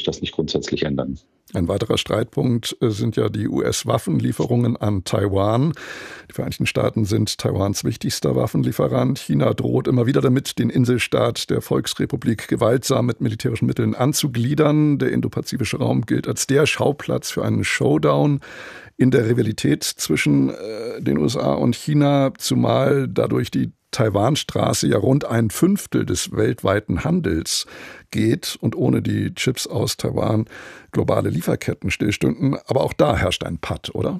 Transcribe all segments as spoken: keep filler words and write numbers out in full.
sich das nicht grundsätzlich ändern. Ein weiterer Streitpunkt sind ja die U S-Waffenlieferungen an Taiwan. Die Vereinigten Staaten sind Taiwans wichtigster Waffenlieferant. China droht immer wieder damit, den Inselstaat der Volksrepublik gewaltsam mit militärischen Mitteln anzugliedern. Der indopazifische Raum gilt als der Schauplatz für einen Showdown in der Rivalität zwischen äh, den U S A und China, zumal dadurch die Taiwanstraße ja rund ein Fünftel des weltweiten Handels geht und ohne die Chips aus Taiwan globale Lieferketten stillstünden. Aber auch da herrscht ein Patt, oder?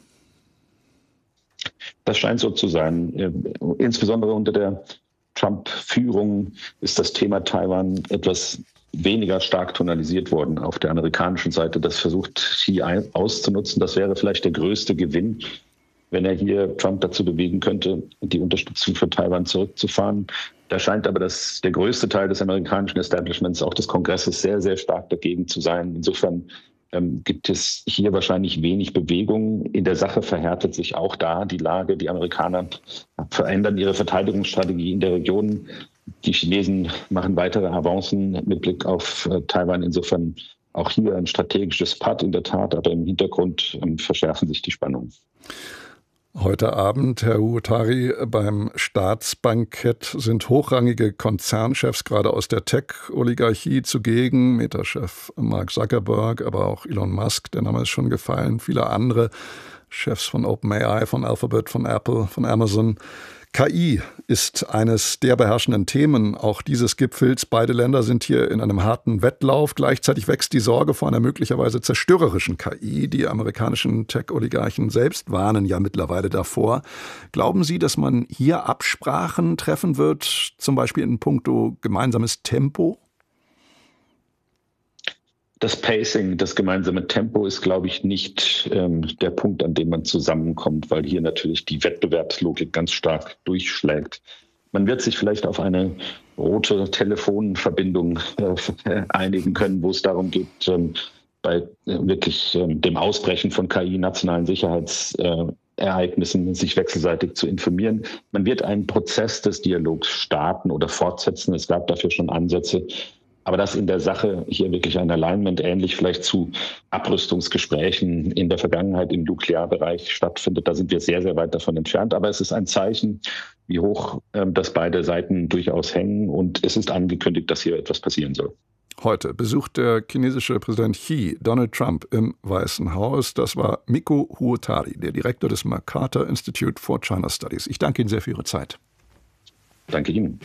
Das scheint so zu sein. Insbesondere unter der Trump-Führung ist das Thema Taiwan etwas weniger stark tonalisiert worden. Auf der amerikanischen Seite das versucht Xi auszunutzen. Das wäre vielleicht der größte Gewinn, wenn er hier Trump dazu bewegen könnte, die Unterstützung für Taiwan zurückzufahren. Da scheint aber das, der größte Teil des amerikanischen Establishments, auch des Kongresses, sehr, sehr stark dagegen zu sein. Insofern ähm, gibt es hier wahrscheinlich wenig Bewegung. In der Sache verhärtet sich auch da die Lage. Die Amerikaner verändern ihre Verteidigungsstrategie in der Region. Die Chinesen machen weitere Avancen mit Blick auf äh, Taiwan. Insofern auch hier ein strategisches Patt in der Tat, aber im Hintergrund ähm, verschärfen sich die Spannungen. Heute Abend, Herr Huotari, beim Staatsbankett sind hochrangige Konzernchefs gerade aus der Tech-Oligarchie zugegen. Meta-Chef Mark Zuckerberg, aber auch Elon Musk, der Name ist schon gefallen, viele andere Chefs von OpenAI, von Alphabet, von Apple, von Amazon. K I ist eines der beherrschenden Themen auch dieses Gipfels. Beide Länder sind hier in einem harten Wettlauf. Gleichzeitig wächst die Sorge vor einer möglicherweise zerstörerischen K I. Die amerikanischen Tech-Oligarchen selbst warnen ja mittlerweile davor. Glauben Sie, dass man hier Absprachen treffen wird, zum Beispiel in puncto gemeinsames Tempo? Das Pacing, das gemeinsame Tempo ist, glaube ich, nicht ähm, der Punkt, an dem man zusammenkommt, weil hier natürlich die Wettbewerbslogik ganz stark durchschlägt. Man wird sich vielleicht auf eine rote Telefonverbindung äh, einigen können, wo es darum geht, ähm, bei äh, wirklich äh, dem Ausbrechen von K I, nationalen Sicherheitsereignissen, äh, sich wechselseitig zu informieren. Man wird einen Prozess des Dialogs starten oder fortsetzen. Es gab dafür schon Ansätze. Aber dass in der Sache hier wirklich ein Alignment ähnlich vielleicht zu Abrüstungsgesprächen in der Vergangenheit im Nuklearbereich stattfindet, da sind wir sehr, sehr weit davon entfernt. Aber es ist ein Zeichen, wie hoch ähm, das beide Seiten durchaus hängen. Und es ist angekündigt, dass hier etwas passieren soll. Heute besucht der chinesische Präsident Xi Donald Trump im Weißen Haus. Das war Mikko Huotari, der Direktor des MacArthur Institute for China Studies. Ich danke Ihnen sehr für Ihre Zeit. Danke Ihnen.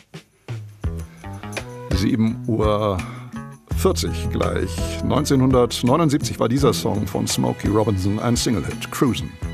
sieben Uhr vierzig gleich. neunzehnhundertneunundsiebzig war dieser Song von Smokey Robinson ein Single-Hit, Cruisin'.